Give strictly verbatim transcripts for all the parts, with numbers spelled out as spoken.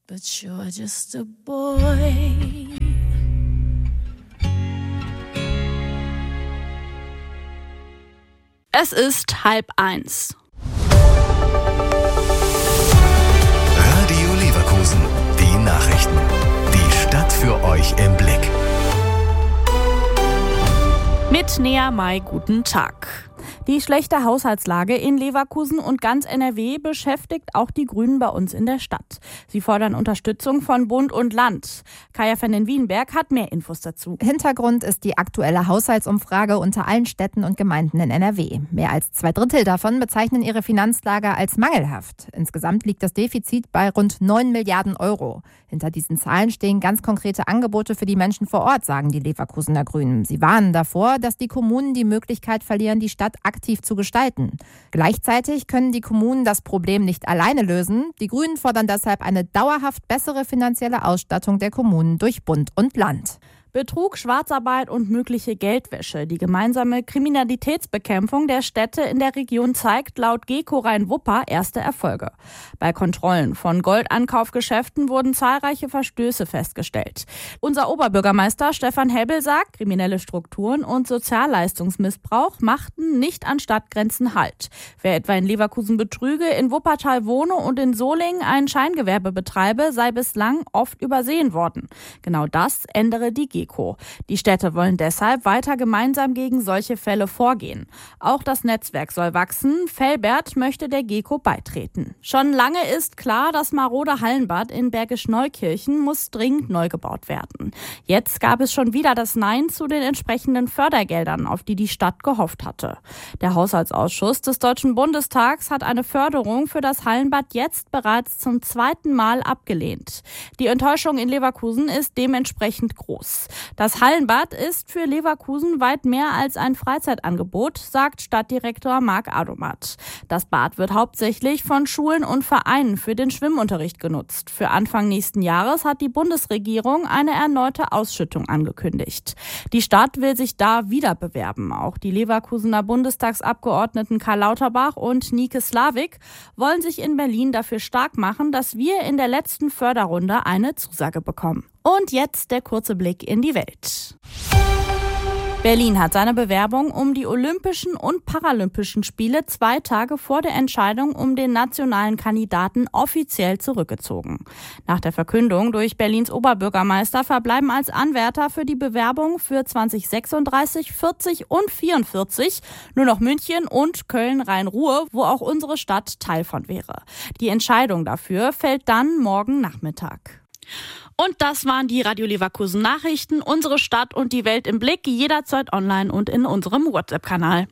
but you're just a boy. Es ist halb eins. Radio Leverkusen, die Nachrichten. Die Stadt für euch im Blick. Mit Nea May, guten Tag. Die schlechte Haushaltslage in Leverkusen und ganz N R W beschäftigt auch die Grünen bei uns in der Stadt. Sie fordern Unterstützung von Bund und Land. Kaya van den Wienberg hat mehr Infos dazu. Hintergrund ist die aktuelle Haushaltsumfrage unter allen Städten und Gemeinden in N R W. Mehr als zwei Drittel davon bezeichnen ihre Finanzlage als mangelhaft. Insgesamt liegt das Defizit bei rund neun Milliarden Euro. Hinter diesen Zahlen stehen ganz konkrete Angebote für die Menschen vor Ort, sagen die Leverkusener Grünen. Sie warnen davor, dass die Kommunen die Möglichkeit verlieren, die Stadt aktiv zu gestalten. Gleichzeitig können die Kommunen das Problem nicht alleine lösen. Die Grünen fordern deshalb eine dauerhaft bessere finanzielle Ausstattung der Kommunen durch Bund und Land. Betrug, Schwarzarbeit und mögliche Geldwäsche. Die gemeinsame Kriminalitätsbekämpfung der Städte in der Region zeigt laut GECO Rhein-Wupper erste Erfolge. Bei Kontrollen von Goldankaufgeschäften wurden zahlreiche Verstöße festgestellt. Unser Oberbürgermeister Stefan Hebbel sagt, kriminelle Strukturen und Sozialleistungsmissbrauch machten nicht an Stadtgrenzen Halt. Wer etwa in Leverkusen betrüge, in Wuppertal wohne und in Solingen ein Scheingewerbe betreibe, sei bislang oft übersehen worden. Genau das ändere die GECO. Die Städte wollen deshalb weiter gemeinsam gegen solche Fälle vorgehen. Auch das Netzwerk soll wachsen. Velbert möchte der GECO beitreten. Schon lange ist klar, das marode Hallenbad in Bergisch Neukirchen muss dringend neu gebaut werden. Jetzt gab es schon wieder das Nein zu den entsprechenden Fördergeldern, auf die die Stadt gehofft hatte. Der Haushaltsausschuss des Deutschen Bundestags hat eine Förderung für das Hallenbad jetzt bereits zum zweiten Mal abgelehnt. Die Enttäuschung in Leverkusen ist dementsprechend groß. Das Hallenbad ist für Leverkusen weit mehr als ein Freizeitangebot, sagt Stadtdirektor Marc Adomat. Das Bad wird hauptsächlich von Schulen und Vereinen für den Schwimmunterricht genutzt. Für Anfang nächsten Jahres hat die Bundesregierung eine erneute Ausschüttung angekündigt. Die Stadt will sich da wieder bewerben. Auch die Leverkusener Bundestagsabgeordneten Karl Lauterbach und Nike Slavik wollen sich in Berlin dafür stark machen, dass wir in der letzten Förderrunde eine Zusage bekommen. Und jetzt der kurze Blick in die Welt. Berlin hat seine Bewerbung um die Olympischen und Paralympischen Spiele zwei Tage vor der Entscheidung um den nationalen Kandidaten offiziell zurückgezogen. Nach der Verkündung durch Berlins Oberbürgermeister verbleiben als Anwärter für die Bewerbung für zwanzig sechsunddreißig, vierzig und vierundvierzig nur noch München und Köln-Rhein-Ruhr, wo auch unsere Stadt Teil von wäre. Die Entscheidung dafür fällt dann morgen Nachmittag. Und das waren die Radio Leverkusen Nachrichten, unsere Stadt und die Welt im Blick, jederzeit online und in unserem WhatsApp-Kanal.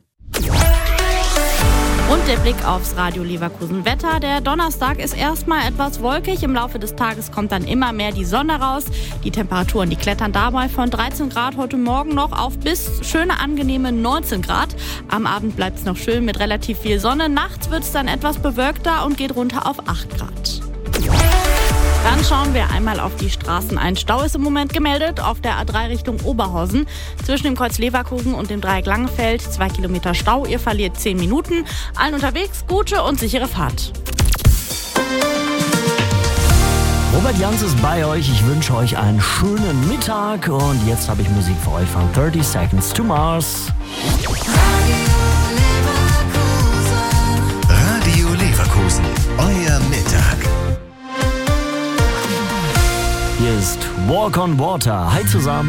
Und der Blick aufs Radio Leverkusen Wetter. Der Donnerstag ist erstmal etwas wolkig. Im Laufe des Tages kommt dann immer mehr die Sonne raus. Die Temperaturen, die klettern dabei von dreizehn Grad heute Morgen noch auf bis schöne, angenehme neunzehn Grad. Am Abend bleibt es noch schön mit relativ viel Sonne. Nachts wird es dann etwas bewölkter und geht runter auf acht Grad. Dann schauen wir einmal auf die Straßen. Ein Stau ist im Moment gemeldet auf der A drei Richtung Oberhausen. Zwischen dem Kreuz Leverkusen und dem Dreieck Langenfeld. Zwei Kilometer Stau, ihr verliert zehn Minuten. Allen unterwegs gute und sichere Fahrt. Robert Jans ist bei euch. Ich wünsche euch einen schönen Mittag. Und jetzt habe ich Musik für euch von thirty Seconds to Mars. Radio Leverkusen, euer Mittag. Hier ist Walk on Water. Hi zusammen.